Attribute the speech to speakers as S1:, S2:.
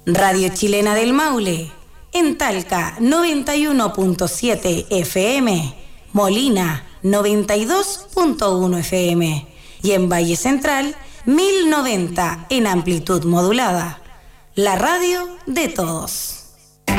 S1: Radio Chilena del Maule, en Talca 91.7 FM, Molina 92.1 FM y en Valle Central 1090 en amplitud modulada. La radio de todos.